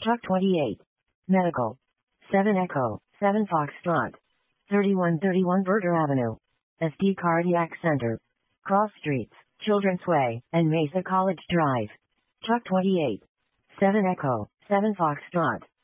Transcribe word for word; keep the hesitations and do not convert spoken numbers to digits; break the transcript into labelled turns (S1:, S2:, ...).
S1: Truck twenty-eight. Medical. seven Echo, seven Foxtrot. thirty-one thirty-one Berger Avenue. S D Cardiac Center. Cross Streets, Children's Way, and Mesa College Drive. Truck twenty-eight. seven Echo, seven Foxtrot.